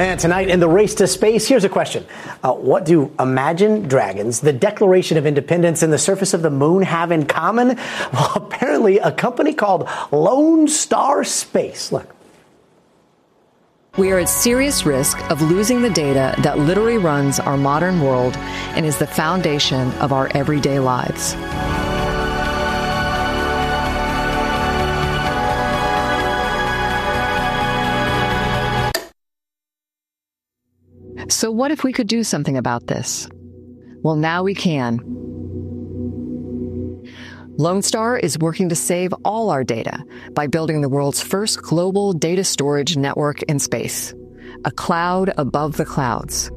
And tonight in the race to space, here's a question. What do Imagine Dragons, the Declaration of Independence, and the surface of the moon have in common? Well, apparently a company called Lone Star Space. Look. We are at serious risk of losing the data that literally runs our modern world and is the foundation of our everyday lives. So what if we could do something about this? Well, now we can. Lone Star is working to save all our data by building the world's first global data storage network in space, a cloud above the clouds.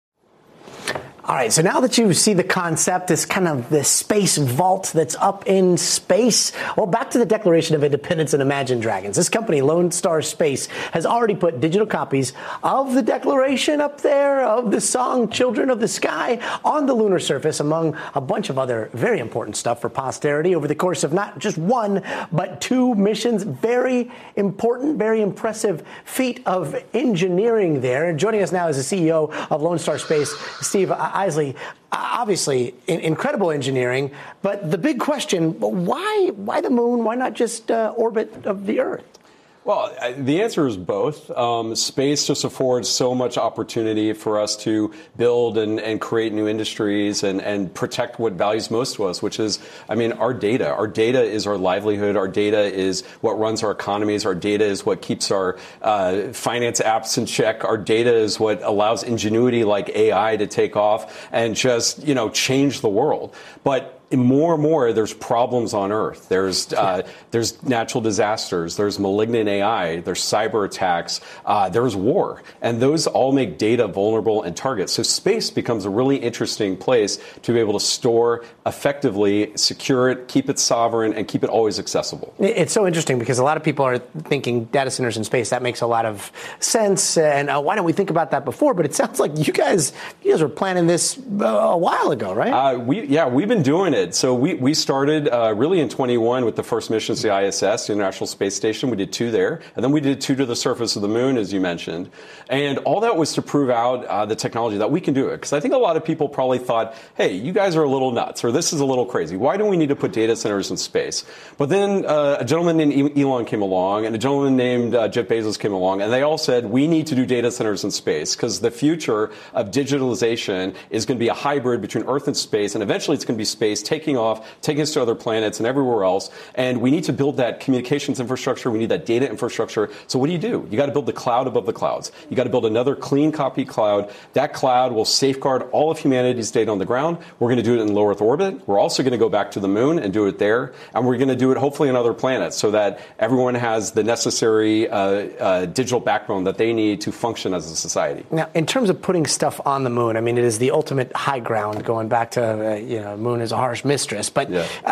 All right, so now that you see the concept, this kind of the space vault that's up in space, well, back to the Declaration of Independence and Imagine Dragons. This company, Lone Star Space, has already put digital copies of the Declaration up there, of the song Children of the Sky, on the lunar surface, among a bunch of other very important stuff for posterity over the course of not just one, but two missions. Very important, very impressive feat of engineering there. And joining us now is the CEO of Lone Star Space, Steve Isley. Obviously, incredible engineering, but the big question, why the moon? Why not just orbit of the Earth? Well, the answer is both. Space just affords so much opportunity for us to build and create new industries and protect what values most to us, which is, our data. Our data is our livelihood. Our data is what runs our economies. Our data is what keeps our finance apps in check. Our data is what allows ingenuity like AI to take off and just, change the world. But more and more, there's problems on Earth. There's natural disasters. There's malignant AI. There's cyber attacks. There's war. And those all make data vulnerable and targets. So space becomes a really interesting place to be able to store effectively, secure it, keep it sovereign, and keep it always accessible. It's so interesting because a lot of people are thinking data centers in space. That makes a lot of sense. And why don't we think about that before? But it sounds like you guys were planning this a while ago, right? We've been doing it. So we started really in 21 with the first missions to the ISS, the International Space Station. We did 2 there, and then we did 2 to the surface of the moon, as you mentioned. And all that was to prove out the technology that we can do it. Because I think a lot of people probably thought, hey, you guys are a little nuts, or this is a little crazy. Why do we need to put data centers in space? But then a gentleman named Elon came along, and a gentleman named Jeff Bezos came along, and they all said, we need to do data centers in space, because the future of digitalization is going to be a hybrid between Earth and space, and eventually it's going to be space taking off, taking us to other planets and everywhere else. And we need to build that communications infrastructure. We need that data infrastructure. So what do? You got to build the cloud above the clouds. You got to build another clean copy cloud. That cloud will safeguard all of humanity's data on the ground. We're going to do it in low Earth orbit. We're also going to go back to the moon and do it there. And we're going to do it hopefully on other planets so that everyone has the necessary digital backbone that they need to function as a society. Now, in terms of putting stuff on the moon, it is the ultimate high ground, going back to, moon is a harsh mistress. But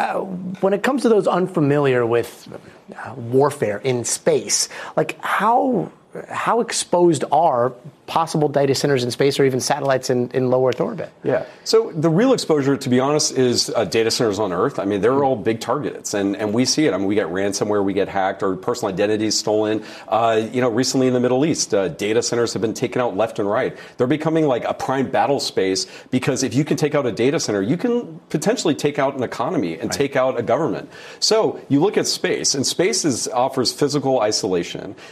when it comes to those unfamiliar with warfare in space, how exposed are possible data centers in space or even satellites in low Earth orbit? Yeah. So the real exposure, to be honest, is data centers on Earth. They're all big targets, and we see it. We get ransomware, we get hacked, or personal identities stolen. Recently in the Middle East, data centers have been taken out left and right. They're becoming like a prime battle space because if you can take out a data center, you can potentially take out an economy and take out a government. So you look at space, and space offers physical isolation.